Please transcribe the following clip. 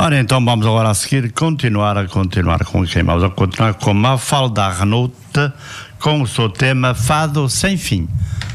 Ora, então vamos agora a seguir continuar com quem? Vamos a continuar com Mafalda Arnaut com o seu tema Fado Sem Fim.